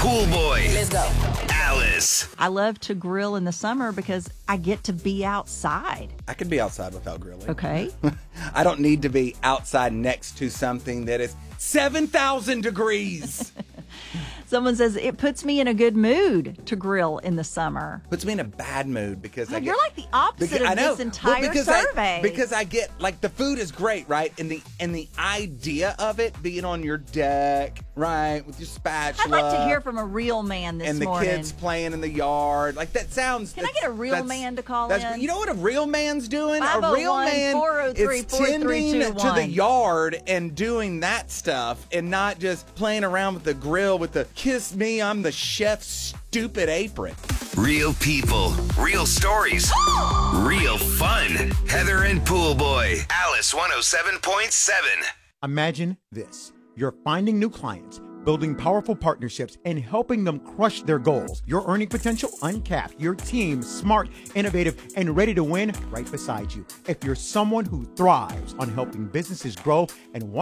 Pool Boy. Let's go. Alice. I love to grill in the summer because I get to be outside. I can be outside without grilling. Okay. I don't need to be outside next to something that is 7,000 degrees. Someone says it puts me in a good mood to grill in the summer. Puts me in a bad mood because You're like the opposite of this entire survey. because I get, like, the food is great, right? And the idea of it being on your deck, right, with your spatula. I'd like to hear from a real man this morning. And the kids playing in the yard. Like, that sounds... Can I get a real man to call in? You know what a real man's doing? A 501 real man 403 is tending to the 4321. yard and doing that stuff and not just playing around with the grill with the kiss me, I'm the chef stupid apron. Real people, real stories, real fun. Heather and Pool Boy. Alice 107.7. Imagine this. You're finding new clients, building powerful partnerships, and helping them crush their goals. Your earning potential uncapped. Your team smart, innovative, and ready to win right beside you. If you're someone who thrives on helping businesses grow and